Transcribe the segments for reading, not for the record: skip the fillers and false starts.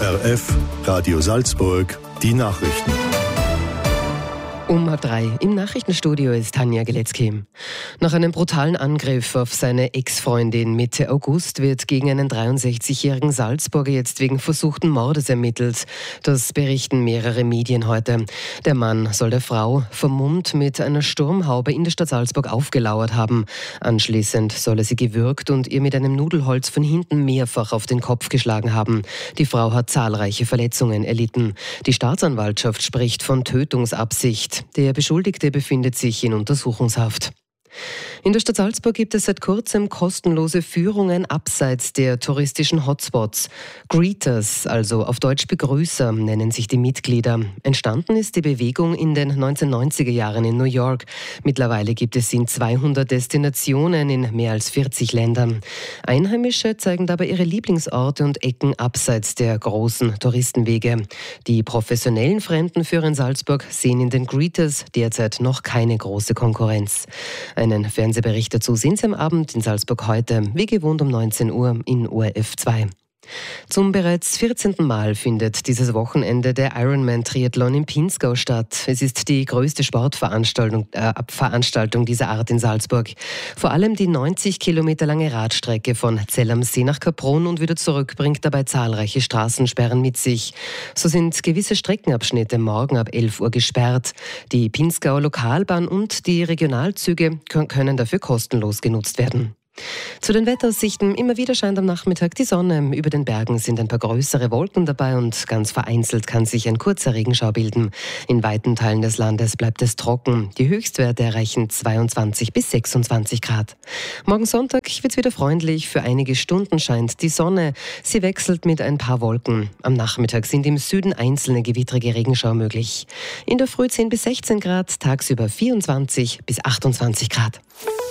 ORF, Radio Salzburg, die Nachrichten. Um 3 im Nachrichtenstudio ist Tanja Geletzky. Nach einem brutalen Angriff auf seine Ex-Freundin Mitte August wird gegen einen 63-jährigen Salzburger jetzt wegen versuchten Mordes ermittelt. Das berichten mehrere Medien heute. Der Mann soll der Frau vermummt mit einer Sturmhaube in der Stadt Salzburg aufgelauert haben. Anschließend soll er sie gewürgt und ihr mit einem Nudelholz von hinten mehrfach auf den Kopf geschlagen haben. Die Frau hat zahlreiche Verletzungen erlitten. Die Staatsanwaltschaft spricht von Tötungsabsicht. Der Beschuldigte befindet sich in Untersuchungshaft. In der Stadt Salzburg gibt es seit kurzem kostenlose Führungen abseits der touristischen Hotspots. Greeters, also auf Deutsch Begrüßer, nennen sich die Mitglieder. Entstanden ist die Bewegung in den 1990er Jahren in New York. Mittlerweile gibt es sie in 200 Destinationen in mehr als 40 Ländern. Einheimische zeigen dabei ihre Lieblingsorte und Ecken abseits der großen Touristenwege. Die professionellen Fremdenführer in Salzburg sehen in den Greeters derzeit noch keine große Konkurrenz. Einen Fernsehbericht dazu sehen Sie am Abend in Salzburg heute, wie gewohnt um 19 Uhr in ORF 2. Zum bereits 14. Mal findet dieses Wochenende der Ironman-Triathlon in Pinzgau statt. Es ist die größte Sportveranstaltung dieser Art in Salzburg. Vor allem die 90 Kilometer lange Radstrecke von Zell am See nach Kaprun und wieder zurück bringt dabei zahlreiche Straßensperren mit sich. So sind gewisse Streckenabschnitte morgen ab 11 Uhr gesperrt. Die Pinzgauer Lokalbahn und die Regionalzüge können dafür kostenlos genutzt werden. Zu den Wetteraussichten: immer wieder scheint am Nachmittag die Sonne. Über den Bergen sind ein paar größere Wolken dabei und ganz vereinzelt kann sich ein kurzer Regenschauer bilden. In weiten Teilen des Landes bleibt es trocken. Die Höchstwerte erreichen 22 bis 26 Grad. Morgen Sonntag wird es wieder freundlich. Für einige Stunden scheint die Sonne. Sie wechselt mit ein paar Wolken. Am Nachmittag sind im Süden einzelne gewittrige Regenschauer möglich. In der Früh 10 bis 16 Grad, tagsüber 24 bis 28 Grad.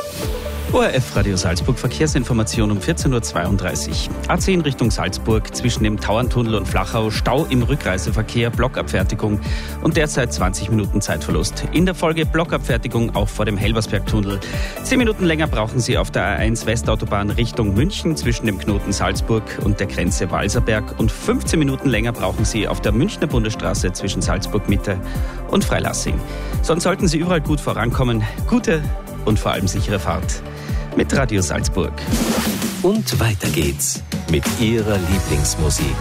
ORF Radio Salzburg Verkehrsinformation um 14.32 Uhr. A10 Richtung Salzburg, zwischen dem Tauerntunnel und Flachau, Stau im Rückreiseverkehr, Blockabfertigung und derzeit 20 Minuten Zeitverlust. In der Folge Blockabfertigung auch vor dem Helversbergtunnel. 10 Minuten länger brauchen Sie auf der A1 Westautobahn Richtung München zwischen dem Knoten Salzburg und der Grenze Walserberg und 15 Minuten länger brauchen Sie auf der Münchner Bundesstraße zwischen Salzburg Mitte und Freilassing. Sonst sollten Sie überall gut vorankommen. Gute und vor allem sichere Fahrt mit Radio Salzburg. Und weiter geht's mit Ihrer Lieblingsmusik.